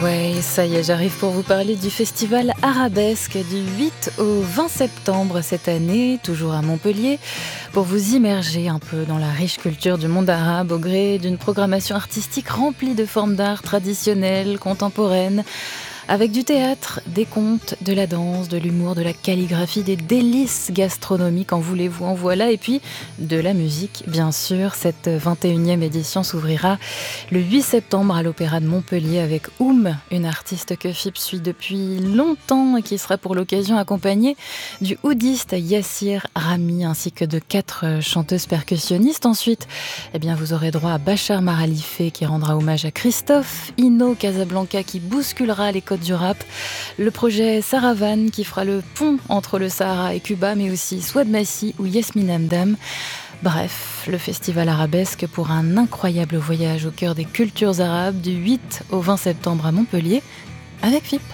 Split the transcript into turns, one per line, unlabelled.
Ouais, ça y est, j'arrive pour vous parler du festival Arabesque du 8 au 20 septembre cette année, toujours à Montpellier, pour vous immerger un peu dans la riche culture du monde arabe au gré d'une programmation artistique remplie de formes d'art traditionnelles, contemporaines, avec du théâtre, des contes, de la danse, de l'humour, de la calligraphie, des délices gastronomiques, en voulez-vous, en voilà, et puis de la musique, bien sûr. Cette 21e édition s'ouvrira le 8 septembre à l'Opéra de Montpellier avec une artiste que FIP suit depuis longtemps et qui sera pour l'occasion accompagnée du oudiste Yassir Rami ainsi que de 4 chanteuses percussionnistes. Ensuite, vous aurez droit à Bachar Maralifé qui rendra hommage à Christophe, Ino Casablanca qui bousculera les côtes du rap, le projet Saravan qui fera le pont entre le Sahara et Cuba, mais aussi Swad Massi ou Yasmine Hamdam. Bref, le festival arabesque pour un incroyable voyage au cœur des cultures arabes du 8 au 20 septembre à Montpellier avec FIP.